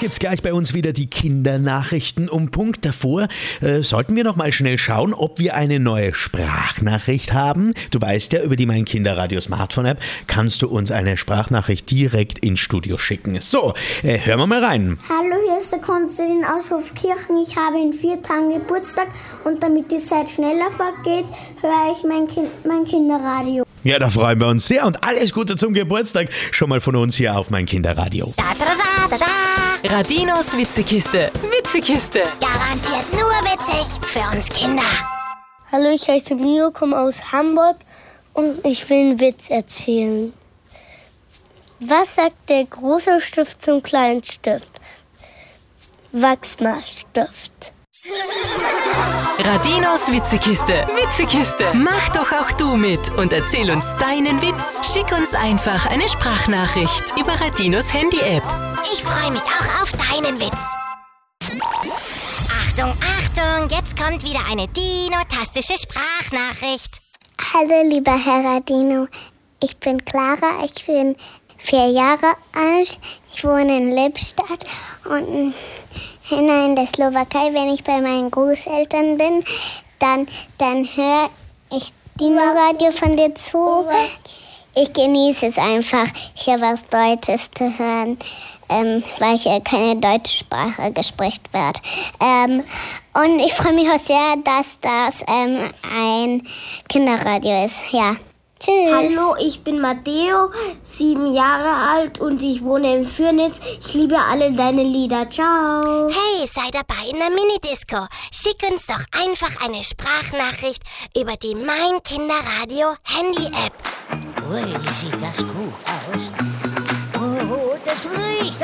gibt's gleich bei uns wieder die Kindernachrichten um Punkt. Davor sollten wir noch mal schnell schauen, ob wir eine neue Sprachnachricht haben. Du weißt ja, über die Mein Kinderradio Smartphone App kannst du uns eine Sprachnachricht direkt ins Studio schicken. So, hören wir mal rein. Hallo, hier ist der Konstantin aus Hofkirchen. Ich habe in 4 Tagen Geburtstag und damit die Zeit schneller vergeht, höre ich mein Kinderradio. Ja, da freuen wir uns sehr und alles Gute zum Geburtstag schon mal von uns hier auf Mein Kinderradio. Radinos Witzekiste. Garantiert nur witzig für uns Kinder. Hallo, ich heiße Mio, komme aus Hamburg und ich will einen Witz erzählen. Was sagt der große Stift zum kleinen Stift? Wachsmalstift. Radinos Witzekiste. Mach doch auch du mit und erzähl uns deinen Witz. Schick uns einfach eine Sprachnachricht über Radinos Handy-App. Ich freue mich auch auf deinen Witz. Achtung, Achtung, jetzt kommt wieder eine dinotastische Sprachnachricht. Hallo, lieber Herr Radino. Ich bin Clara, ich bin 4 Jahre alt. Ich wohne in Lippstadt und in der Slowakei. Wenn ich bei meinen Großeltern bin, dann höre ich Dino-Radio von dir zu. Ich genieße es einfach, hier was Deutsches zu hören, weil hier keine deutsche Sprache gesprochen wird. Und ich freue mich auch sehr, dass das ein Kinderradio ist. Ja. Tschüss. Hallo, ich bin Matteo, 7 Jahre alt und ich wohne in Fürnitz. Ich liebe alle deine Lieder. Ciao. Hey, sei dabei in der Minidisco. Schick uns doch einfach eine Sprachnachricht über die Mein Kinderradio Handy-App. Ui, sieht das gut aus. Oh, das riecht